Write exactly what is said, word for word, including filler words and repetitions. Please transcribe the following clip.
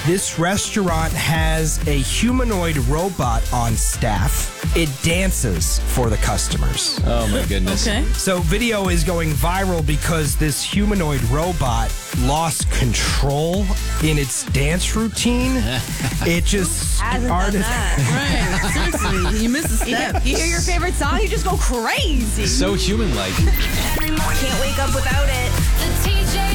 This restaurant has a humanoid robot on staff. It dances for the customers. Oh, my goodness. Okay. So video is going viral because this humanoid robot lost control in its dance routine. It just Hasn't done started. that. Right. Seriously, you missed a You, step. you hear your favorite song, you just go crazy. So human-like. Can't wake up without it. The T J